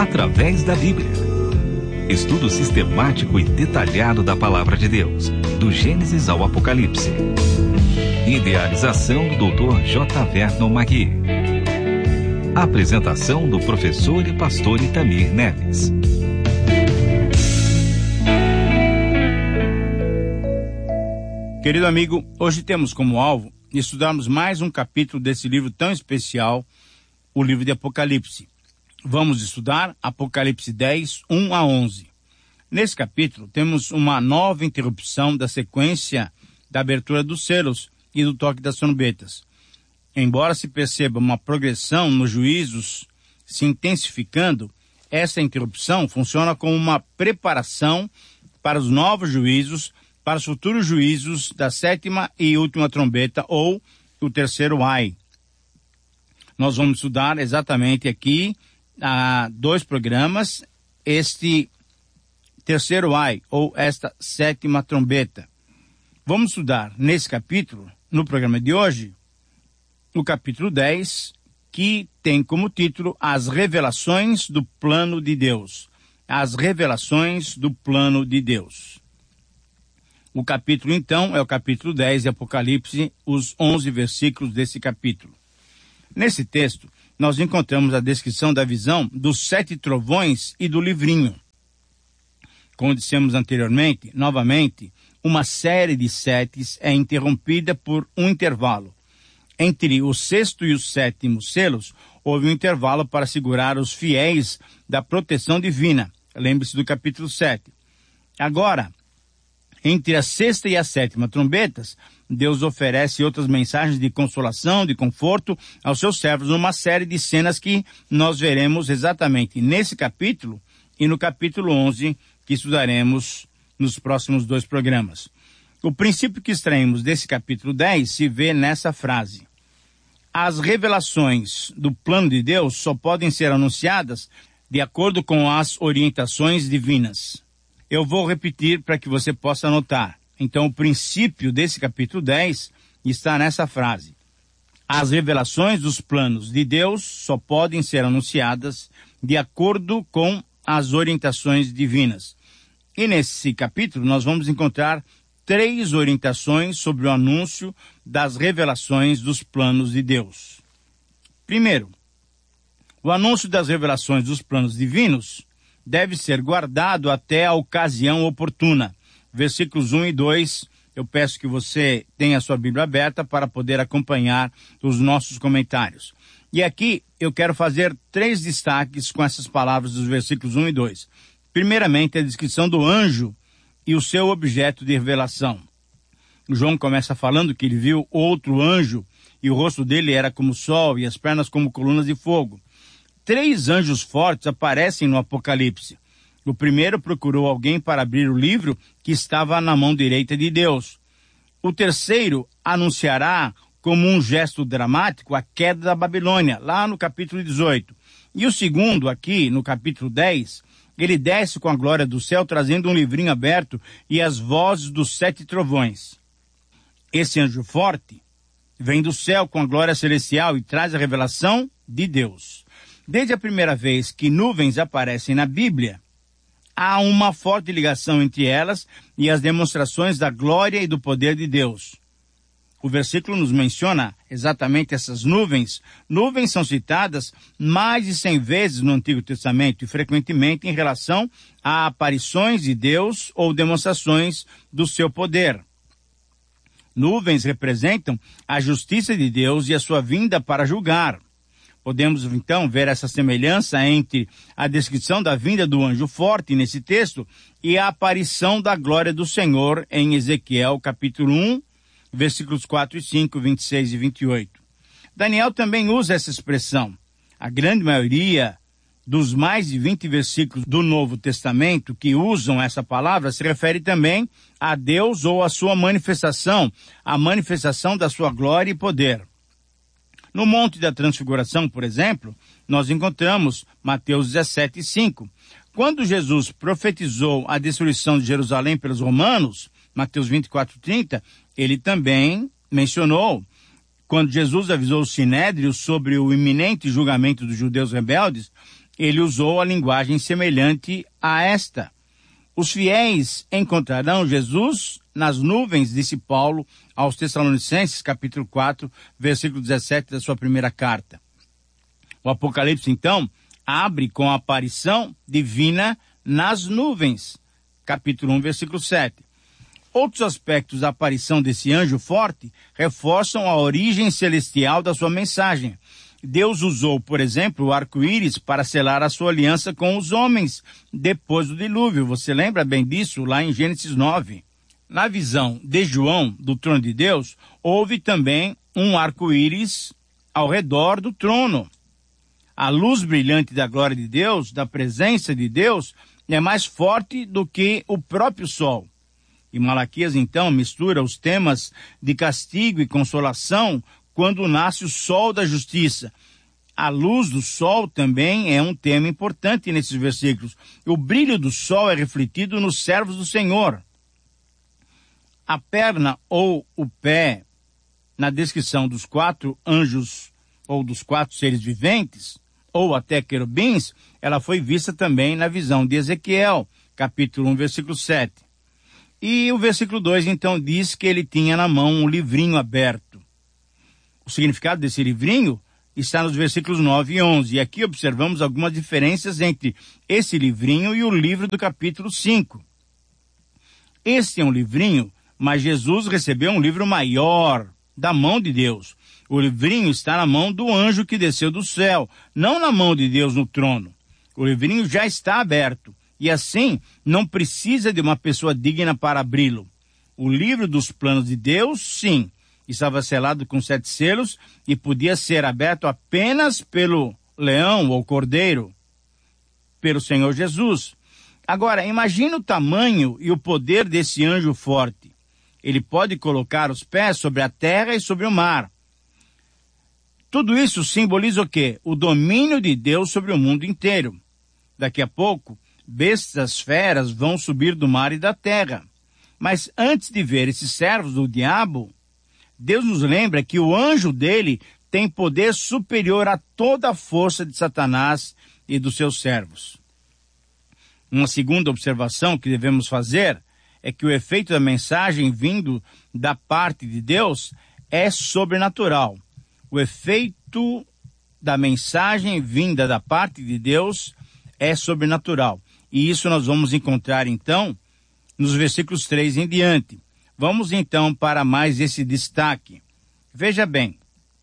através da Bíblia. Estudo sistemático e detalhado da Palavra de Deus, do Gênesis ao Apocalipse. Idealização do Dr. J. Vernon Magui. Apresentação do professor e pastor Itamir Neves. Querido amigo, hoje temos como alvo estudarmos mais um capítulo desse livro tão especial, o livro de Apocalipse. Vamos estudar Apocalipse 10, 1 a 11. Nesse capítulo, temos uma nova interrupção da sequência da abertura dos selos e do toque das trombetas. Embora se perceba uma progressão nos juízos se intensificando, essa interrupção funciona como uma preparação para os novos juízos, para os futuros juízos da sétima e última trombeta, ou o terceiro ai. Nós vamos estudar exatamente aqui, há 2 programas, este terceiro ai, ou esta sétima trombeta. Vamos estudar nesse capítulo, no programa de hoje, o capítulo 10, que tem como título As Revelações do Plano de Deus. As Revelações do Plano de Deus. O capítulo, então, é o capítulo 10 de Apocalipse, os 11 versículos desse capítulo. Nesse texto, nós encontramos a descrição da visão dos 7 trovões e do livrinho. Como dissemos anteriormente, novamente, uma série de setes é interrompida por um intervalo. Entre o 6º e o 7º selos, houve um intervalo para segurar os fiéis da proteção divina. Lembre-se do capítulo 7. Agora, entre a 6ª e a 7ª trombetas, Deus oferece outras mensagens de consolação, de conforto aos seus servos, numa série de cenas que nós veremos exatamente nesse capítulo e no capítulo 11, que estudaremos nos próximos 2 programas. O princípio que extraímos desse capítulo 10 se vê nessa frase. As revelações do plano de Deus só podem ser anunciadas de acordo com as orientações divinas. Eu vou repetir para que você possa anotar. Então, o princípio desse capítulo 10 está nessa frase. As revelações dos planos de Deus só podem ser anunciadas de acordo com as orientações divinas. E nesse capítulo nós vamos encontrar 3 orientações sobre o anúncio das revelações dos planos de Deus. Primeiro, o anúncio das revelações dos planos divinos deve ser guardado até a ocasião oportuna. Versículos 1 e 2, eu peço que você tenha a sua Bíblia aberta para poder acompanhar os nossos comentários. E aqui eu quero fazer 3 destaques com essas palavras dos versículos 1 e 2. Primeiramente, a descrição do anjo e o seu objeto de revelação. João começa falando que ele viu outro anjo e o rosto dele era como o sol e as pernas como colunas de fogo. 3 anjos fortes aparecem no Apocalipse. O primeiro procurou alguém para abrir o livro que estava na mão direita de Deus. O terceiro anunciará como um gesto dramático a queda da Babilônia, lá no capítulo 18. E o segundo, aqui no capítulo 10, ele desce com a glória do céu, trazendo um livrinho aberto e as vozes dos 7 trovões. Esse anjo forte vem do céu com a glória celestial e traz a revelação de Deus. Desde a primeira vez que nuvens aparecem na Bíblia, há uma forte ligação entre elas e as demonstrações da glória e do poder de Deus. O versículo nos menciona exatamente essas nuvens. Nuvens são citadas mais de 100 vezes no Antigo Testamento e frequentemente em relação a aparições de Deus ou demonstrações do seu poder. Nuvens representam a justiça de Deus e a sua vinda para julgar. Podemos, então, ver essa semelhança entre a descrição da vinda do anjo forte nesse texto e a aparição da glória do Senhor em Ezequiel, capítulo 1, versículos 4 e 5, 26 e 28. Daniel também usa essa expressão. A grande maioria dos mais de 20 versículos do Novo Testamento que usam essa palavra se refere também a Deus ou a sua manifestação, a manifestação da sua glória e poder. No Monte da Transfiguração, por exemplo, nós encontramos Mateus 17, 5. Quando Jesus profetizou a destruição de Jerusalém pelos romanos, Mateus 24, 30, ele também mencionou, quando Jesus avisou o Sinédrio sobre o iminente julgamento dos judeus rebeldes, ele usou a linguagem semelhante a esta. Os fiéis encontrarão Jesus nas nuvens, disse Paulo aos Tessalonicenses, capítulo 4, versículo 17 da sua primeira carta. O Apocalipse, então, abre com a aparição divina nas nuvens, capítulo 1, versículo 7. Outros aspectos da aparição desse anjo forte reforçam a origem celestial da sua mensagem. Deus usou, por exemplo, o arco-íris para selar a sua aliança com os homens depois do dilúvio. Você lembra bem disso lá em Gênesis 9? Na visão de João do trono de Deus, houve também um arco-íris ao redor do trono. A luz brilhante da glória de Deus, da presença de Deus, é mais forte do que o próprio sol. E Malaquias, então, mistura os temas de castigo e consolação quando nasce o sol da justiça. A luz do sol também é um tema importante nesses versículos. O brilho do sol é refletido nos servos do Senhor. A perna ou o pé, na descrição dos 4 anjos ou dos 4 seres viventes, ou até querubins, ela foi vista também na visão de Ezequiel, capítulo 1, versículo 7. E o versículo 2, então, diz que ele tinha na mão um livrinho aberto. O significado desse livrinho está nos versículos 9 e 11. E aqui observamos algumas diferenças entre esse livrinho e o livro do capítulo 5. Este é um livrinho, mas Jesus recebeu um livro maior da mão de Deus. O livrinho está na mão do anjo que desceu do céu, não na mão de Deus no trono. O livrinho já está aberto, e assim não precisa de uma pessoa digna para abri-lo. O livro dos planos de Deus, sim, estava selado com 7 selos e podia ser aberto apenas pelo leão ou cordeiro, pelo Senhor Jesus. Agora, imagine o tamanho e o poder desse anjo forte. Ele pode colocar os pés sobre a terra e sobre o mar. Tudo isso simboliza o quê? O domínio de Deus sobre o mundo inteiro. Daqui a pouco, bestas feras vão subir do mar e da terra. Mas antes de ver esses servos do diabo, Deus nos lembra que o anjo dele tem poder superior a toda a força de Satanás e dos seus servos. Uma segunda observação que devemos fazer é que o efeito da mensagem vindo da parte de Deus é sobrenatural. O efeito da mensagem vinda da parte de Deus é sobrenatural. E isso nós vamos encontrar, então, nos versículos 3 em diante. Vamos, então, para mais esse destaque. Veja bem,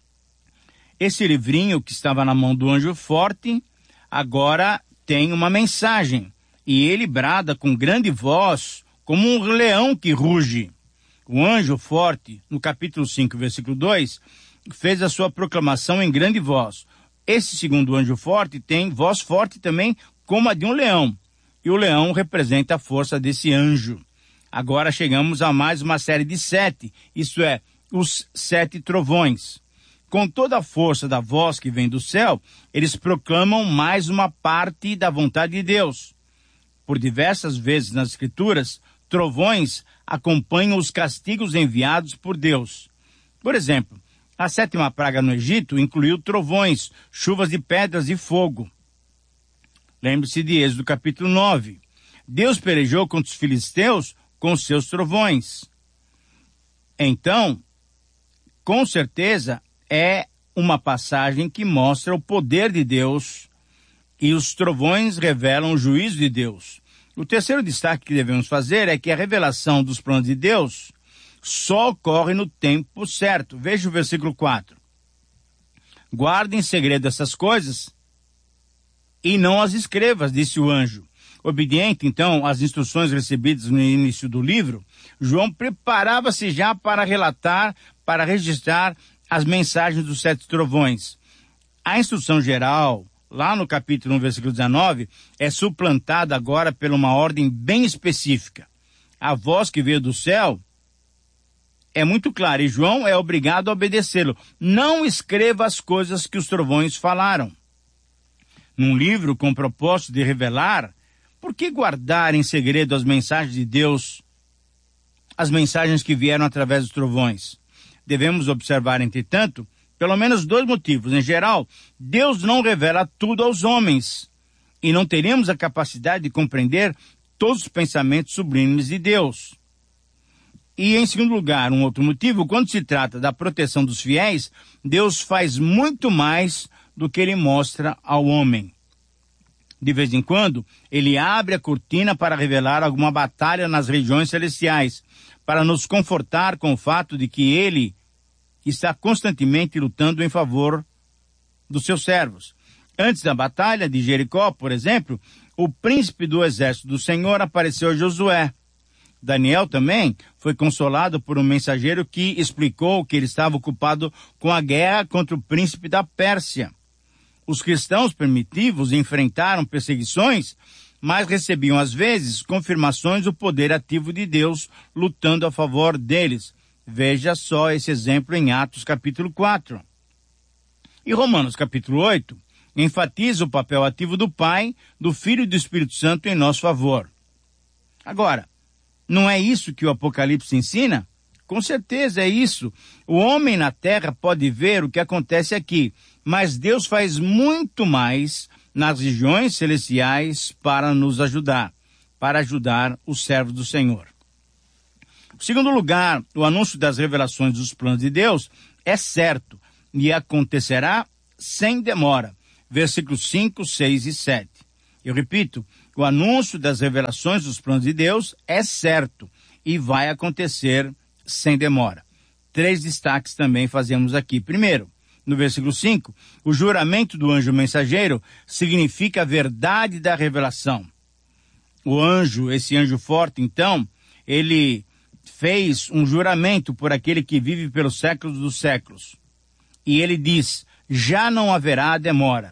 esse livrinho que estava na mão do anjo forte, agora tem uma mensagem. E ele brada com grande voz, como um leão que ruge. O anjo forte, no capítulo 5, versículo 2, fez a sua proclamação em grande voz. Esse segundo anjo forte tem voz forte também, como a de um leão. E o leão representa a força desse anjo. Agora chegamos a mais uma série de 7, isto é, os 7 trovões. Com toda a força da voz que vem do céu, eles proclamam mais uma parte da vontade de Deus. Por diversas vezes nas Escrituras, trovões acompanham os castigos enviados por Deus. Por exemplo, a 7ª praga no Egito incluiu trovões, chuvas de pedras e fogo. Lembre-se de Êxodo capítulo 9. Deus pelejou contra os filisteus com seus trovões. Então, com certeza, é uma passagem que mostra o poder de Deus e os trovões revelam o juízo de Deus. O terceiro destaque que devemos fazer é que a revelação dos planos de Deus só ocorre no tempo certo. Veja o versículo 4. Guarde em segredo essas coisas e não as escrevas, disse o anjo. Obediente, então, às instruções recebidas no início do livro, João preparava-se já para relatar, para registrar as mensagens dos 7 trovões. A instrução geral, lá no capítulo 1, versículo 19, é suplantada agora por uma ordem bem específica. A voz que veio do céu é muito clara e João é obrigado a obedecê-lo. Não escreva as coisas que os trovões falaram. Num livro com o propósito de revelar, por que guardar em segredo as mensagens de Deus, as mensagens que vieram através dos trovões? Devemos observar, entretanto, pelo menos 2 motivos. Em geral, Deus não revela tudo aos homens. e não teríamos a capacidade de compreender todos os pensamentos sublimes de Deus. E, em segundo lugar, um outro motivo, quando se trata da proteção dos fiéis, Deus faz muito mais do que ele mostra ao homem. De vez em quando, ele abre a cortina para revelar alguma batalha nas regiões celestiais, para nos confortar com o fato de que ele está constantemente lutando em favor dos seus servos. Antes da batalha de Jericó, por exemplo, o príncipe do exército do Senhor apareceu a Josué. Daniel também foi consolado por um mensageiro que explicou que ele estava ocupado com a guerra contra o príncipe da Pérsia. Os cristãos primitivos enfrentaram perseguições, mas recebiam às vezes confirmações do poder ativo de Deus lutando a favor deles. Veja só esse exemplo em Atos capítulo 4. E Romanos capítulo 8 enfatiza o papel ativo do Pai, do Filho e do Espírito Santo em nosso favor. Agora, não é isso que o Apocalipse ensina? Com certeza é isso. O homem na terra pode ver o que acontece aqui, mas Deus faz muito mais nas regiões celestiais para nos ajudar, para ajudar os servos do Senhor. Em segundo lugar, o anúncio das revelações dos planos de Deus é certo e acontecerá sem demora. Versículos 5, 6 e 7. Eu repito, o anúncio das revelações dos planos de Deus é certo e vai acontecer sem demora. 3 destaques também fazemos aqui. Primeiro, no versículo 5, o juramento do anjo mensageiro significa a verdade da revelação. O anjo, esse anjo forte, então, ele fez um juramento por aquele que vive pelos séculos dos séculos. E ele diz, já não haverá demora.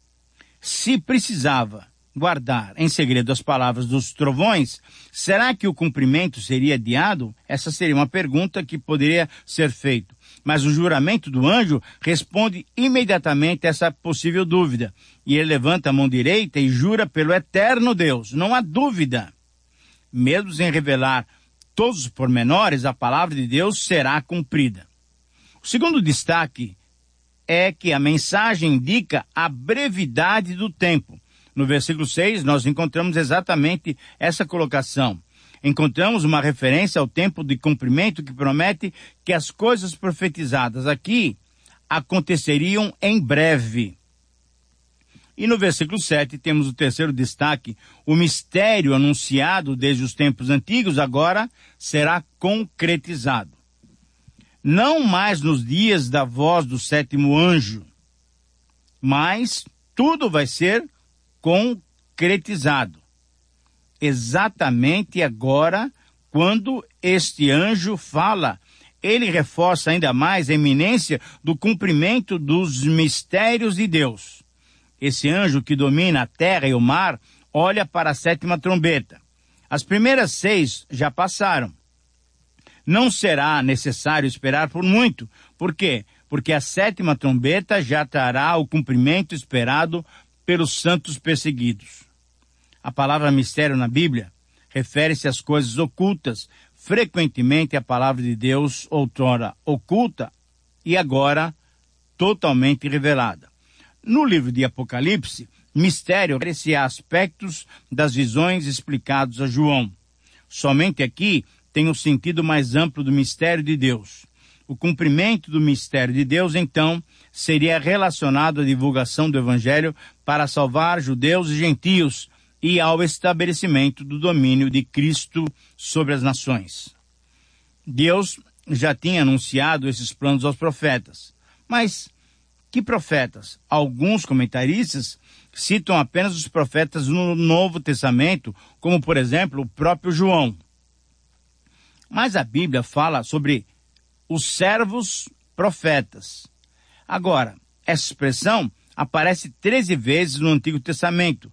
Se precisava guardar em segredo as palavras dos trovões, será que o cumprimento seria adiado? Essa seria uma pergunta que poderia ser feita. Mas o juramento do anjo responde imediatamente a essa possível dúvida. E ele levanta a mão direita e jura pelo eterno Deus. Não há dúvida. Mesmo sem revelar todos os pormenores, a palavra de Deus será cumprida. O segundo destaque é que a mensagem indica a brevidade do tempo. No versículo 6, nós encontramos exatamente essa colocação. Encontramos uma referência ao tempo de cumprimento que promete que as coisas profetizadas aqui aconteceriam em breve. E no versículo 7 temos o terceiro destaque. O mistério anunciado desde os tempos antigos agora será concretizado. Não mais nos dias da voz do sétimo anjo, mas tudo vai ser concretizado. Exatamente agora, quando este anjo fala, ele reforça ainda mais a iminência do cumprimento dos mistérios de Deus. Esse anjo que domina a terra e o mar olha para a sétima trombeta. As primeiras 6 já passaram. Não será necessário esperar por muito. Por quê? Porque a sétima trombeta já trará o cumprimento esperado pelos santos perseguidos. A palavra mistério na Bíblia refere-se às coisas ocultas. Frequentemente a palavra de Deus, outrora oculta, e agora totalmente revelada. No livro de Apocalipse, mistério refere-se a aspectos das visões explicados a João. Somente aqui tem o sentido mais amplo do mistério de Deus. O cumprimento do mistério de Deus, então, seria relacionado à divulgação do Evangelho para salvar judeus e gentios e ao estabelecimento do domínio de Cristo sobre as nações. Deus já tinha anunciado esses planos aos profetas. Mas que profetas? Alguns comentaristas citam apenas os profetas no Novo Testamento, como, por exemplo, o próprio João. Mas a Bíblia fala sobre os servos profetas. Agora, essa expressão aparece 13 vezes no Antigo Testamento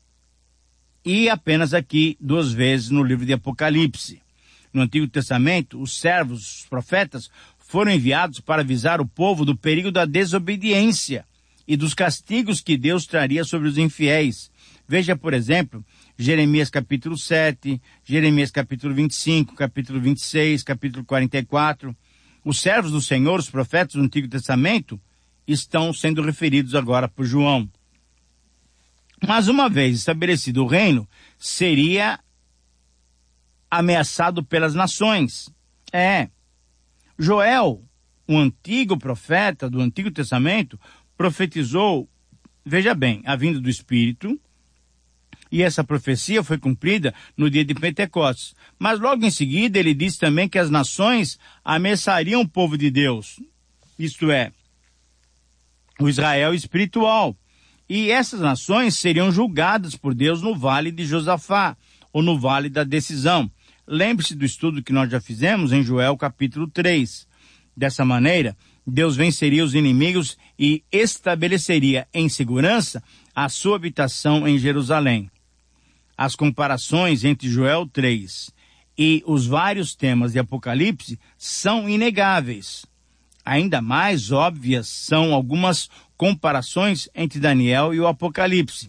e apenas aqui 2 vezes no livro de Apocalipse. No Antigo Testamento, os servos, os profetas, foram enviados para avisar o povo do perigo da desobediência e dos castigos que Deus traria sobre os infiéis. Veja, por exemplo, Jeremias capítulo 7, Jeremias capítulo 25, capítulo 26, capítulo 44. Os servos do Senhor, os profetas do Antigo Testamento, estão sendo referidos agora por João. Mas uma vez estabelecido o reino, seria ameaçado pelas nações. Joel, o antigo profeta do Antigo Testamento, profetizou, veja bem, a vinda do Espírito, e essa profecia foi cumprida no dia de Pentecostes. Mas logo em seguida ele disse também que as nações ameaçariam o povo de Deus, isto é, o Israel espiritual. E essas nações seriam julgadas por Deus no Vale de Josafá, ou no Vale da Decisão. Lembre-se do estudo que nós já fizemos em Joel capítulo 3. Dessa maneira, Deus venceria os inimigos e estabeleceria em segurança a sua habitação em Jerusalém. As comparações entre Joel 3 e os vários temas de Apocalipse são inegáveis. Ainda mais óbvias são algumas comparações entre Daniel e o Apocalipse.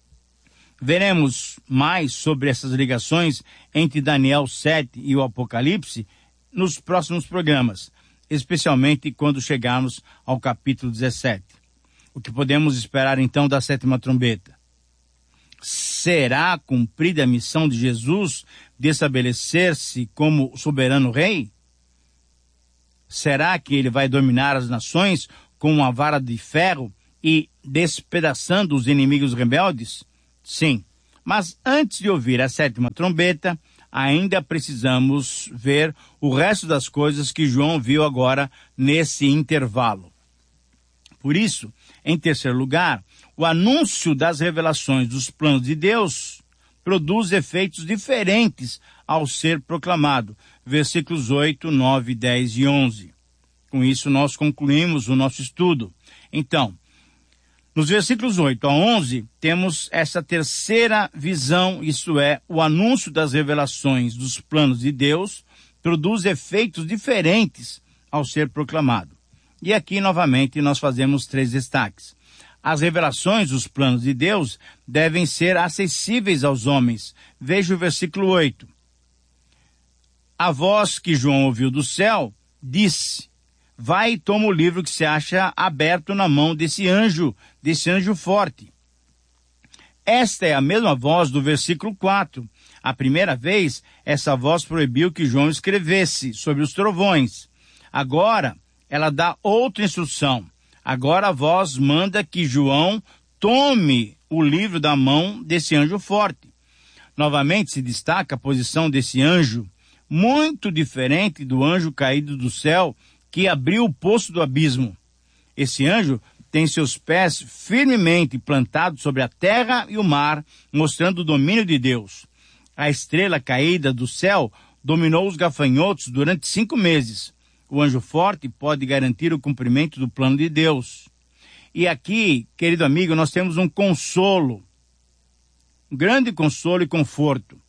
Veremos mais sobre essas ligações entre Daniel 7 e o Apocalipse nos próximos programas, especialmente quando chegarmos ao capítulo 17. O que podemos esperar então da sétima trombeta? Será cumprida a missão de Jesus de estabelecer-se como soberano rei? Será que ele vai dominar as nações com uma vara de ferro e despedaçando os inimigos rebeldes? Sim, mas antes de ouvir a sétima trombeta, ainda precisamos ver o resto das coisas que João viu agora nesse intervalo. Por isso, em terceiro lugar, o anúncio das revelações dos planos de Deus produz efeitos diferentes ao ser proclamado. Versículos 8, 9, 10 e 11. Com isso, nós concluímos o nosso estudo. Então, nos versículos 8 a 11, temos essa terceira visão, isto é, o anúncio das revelações dos planos de Deus produz efeitos diferentes ao ser proclamado. E aqui, novamente, nós fazemos 3 destaques. As revelações dos planos de Deus devem ser acessíveis aos homens. Veja o versículo 8. A voz que João ouviu do céu disse: vai e toma o livro que se acha aberto na mão desse anjo forte. Esta é a mesma voz do versículo 4. A primeira vez, essa voz proibiu que João escrevesse sobre os trovões. Agora, ela dá outra instrução. Agora a voz manda que João tome o livro da mão desse anjo forte. Novamente se destaca a posição desse anjo, muito diferente do anjo caído do céu que abriu o poço do abismo. Esse anjo tem seus pés firmemente plantados sobre a terra e o mar, mostrando o domínio de Deus. A estrela caída do céu dominou os gafanhotos durante 5 meses. O anjo forte pode garantir o cumprimento do plano de Deus. E aqui, querido amigo, nós temos um consolo, um grande consolo e conforto.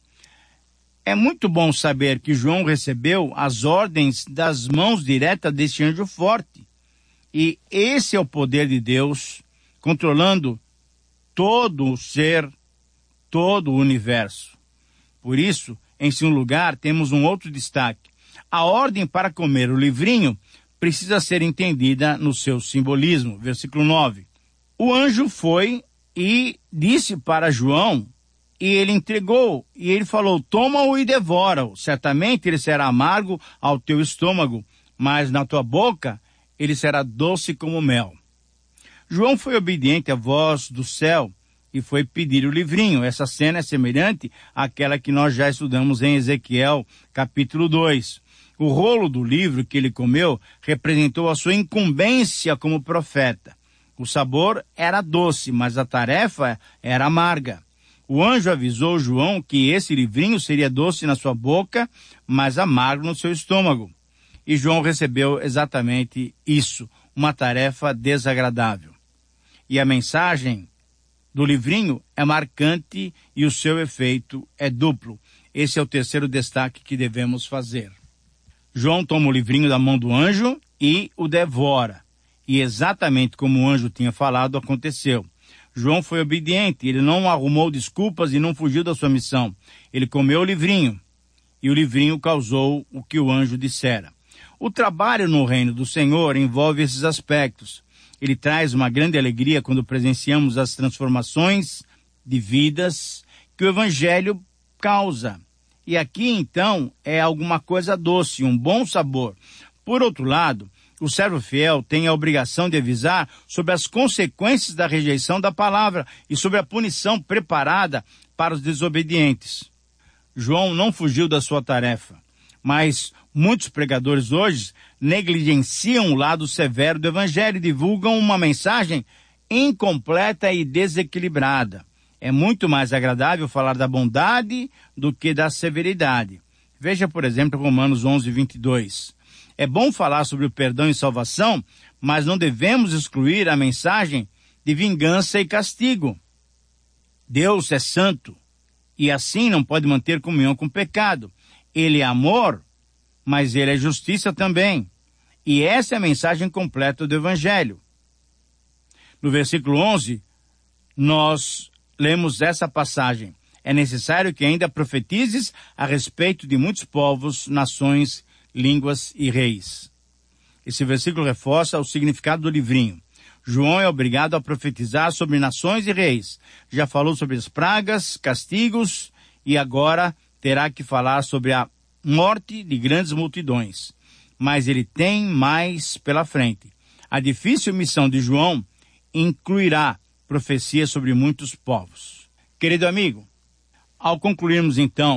É muito bom saber que João recebeu as ordens das mãos diretas deste anjo forte. E esse é o poder de Deus controlando todo o ser, todo o universo. Por isso, em segundo lugar, temos um outro destaque. A ordem para comer o livrinho precisa ser entendida no seu simbolismo. Versículo 9. O anjo foi e disse para João, e ele entregou, e ele falou: toma-o e devora-o. Certamente ele será amargo ao teu estômago, mas na tua boca ele será doce como mel. João foi obediente à voz do céu e foi pedir o livrinho. Essa cena é semelhante àquela que nós já estudamos em Ezequiel, capítulo 2. O rolo do livro que ele comeu representou a sua incumbência como profeta. O sabor era doce, mas a tarefa era amarga. O anjo avisou João que esse livrinho seria doce na sua boca, mas amargo no seu estômago. E João recebeu exatamente isso, uma tarefa desagradável. E a mensagem do livrinho é marcante e o seu efeito é duplo. Esse é o terceiro destaque que devemos fazer. João toma o livrinho da mão do anjo e o devora. E exatamente como o anjo tinha falado, aconteceu. João foi obediente, ele não arrumou desculpas e não fugiu da sua missão. Ele comeu o livrinho, e o livrinho causou o que o anjo dissera. O trabalho no reino do Senhor envolve esses aspectos. Ele traz uma grande alegria quando presenciamos as transformações de vidas que o Evangelho causa. E aqui, então, é alguma coisa doce, um bom sabor. Por outro lado, o servo fiel tem a obrigação de avisar sobre as consequências da rejeição da palavra e sobre a punição preparada para os desobedientes. João não fugiu da sua tarefa, mas muitos pregadores hoje negligenciam o lado severo do Evangelho e divulgam uma mensagem incompleta e desequilibrada. É muito mais agradável falar da bondade do que da severidade. Veja, por exemplo, Romanos 11, 22. É bom falar sobre o perdão e salvação, mas não devemos excluir a mensagem de vingança e castigo. Deus é santo e assim não pode manter comunhão com o pecado. Ele é amor, mas ele é justiça também. E essa é a mensagem completa do Evangelho. No versículo 11, nós lemos essa passagem. É necessário que ainda profetizes a respeito de muitos povos, nações, línguas e reis. Esse versículo reforça o significado do livrinho. João é obrigado a profetizar sobre nações e reis. Já falou sobre as pragas, castigos, e agora terá que falar sobre a morte de grandes multidões. Mas ele tem mais pela frente. A difícil missão de João incluirá profecias sobre muitos povos. Querido amigo, ao concluirmos então